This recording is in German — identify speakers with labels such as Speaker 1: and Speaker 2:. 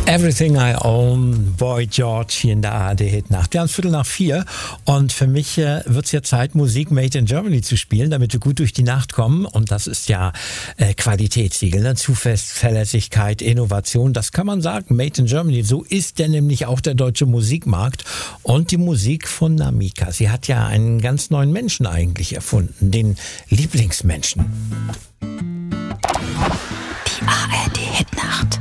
Speaker 1: Everything I Own, Boy George hier in der ARD-Hitnacht. Wir haben es 3:15 und für mich wird es ja Zeit, Musik Made in Germany zu spielen, damit wir gut durch die Nacht kommen. Und das ist ja Qualitätssiegel, ne? Zuverlässigkeit, Innovation, das kann man sagen, Made in Germany. So ist denn nämlich auch der deutsche Musikmarkt und die Musik von Namika. Sie hat ja einen ganz neuen Menschen eigentlich erfunden, den Lieblingsmenschen.
Speaker 2: Die ARD-Hitnacht.